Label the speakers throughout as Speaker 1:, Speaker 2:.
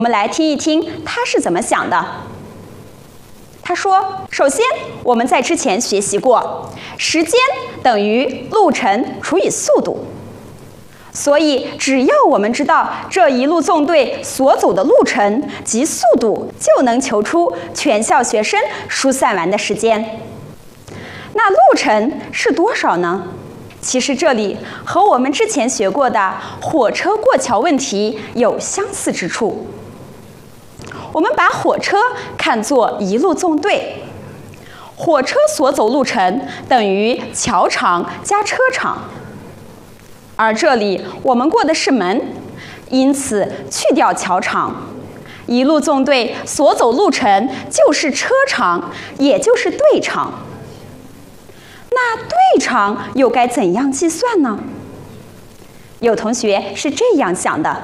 Speaker 1: 我们来听一听他是怎么想的。他说：首先，我们在之前学习过，时间等于路程除以速度。所以，只要我们知道这一路纵队所走的路程及速度，就能求出全校学生疏散完的时间。那路程是多少呢？其实这里和我们之前学过的火车过桥问题有相似之处。我们把火车看作一路纵队，火车所走路程等于桥长加车长。而这里我们过的是门，因此去掉桥长，一路纵队所走路程就是车长，也就是队长。那队长又该怎样计算呢？有同学是这样想的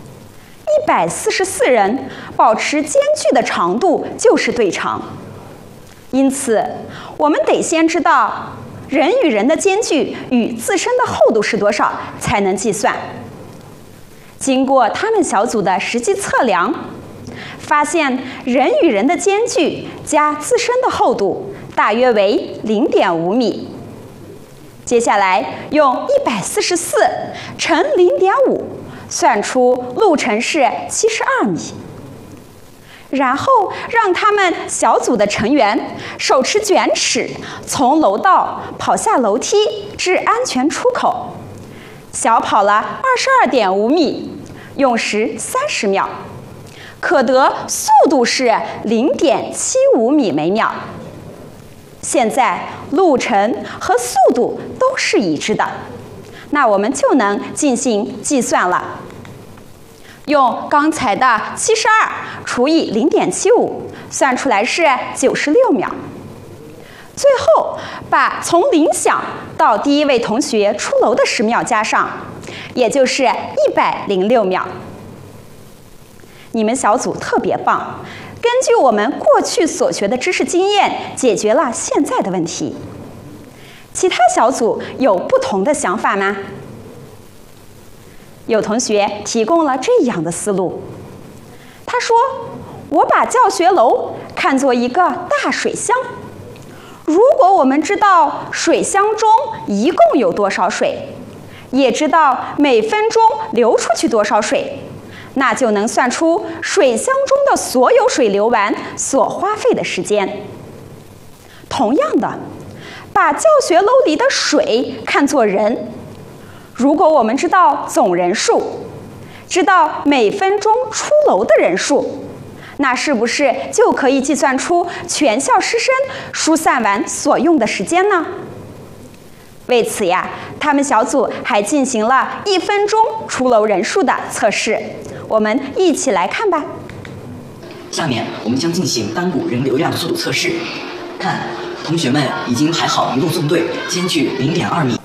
Speaker 1: ：144人保持间距的长度就是队长。因此，我们得先知道人与人的间距与自身的厚度是多少，才能计算。经过他们小组的实际测量，发现人与人的间距加自身的厚度大约为0.5米。接下来用144乘0.5算出路程是72米。然后让他们小组的成员手持卷尺，从楼道跑下楼梯至安全出口，小跑了22.5米，用时30秒，可得速度是0.75米每秒。现在路程和速度都是一致的，那我们就能进行计算了。用刚才的72除以0.75，算出来是96秒。最后把从铃响到第一位同学出楼的10秒加上，也就是106秒。你们小组特别棒，根据我们过去所学的知识经验，解决了现在的问题。其他小组有不同的想法吗？有同学提供了这样的思路，他说：我把教学楼看作一个大水箱，如果我们知道水箱中一共有多少水，也知道每分钟流出去多少水，那就能算出水箱中的所有水流完所花费的时间。同样的，把教学楼里的水看作人，如果我们知道总人数，知道每分钟出楼的人数，那是不是就可以计算出全校师生疏散完所用的时间呢？为此呀，他们小组还进行了1分钟出楼人数的测试，我们一起来看吧。
Speaker 2: 下面我们将进行单股人流量速度测试。看，同学们已经排好一路纵队，间距0.2米，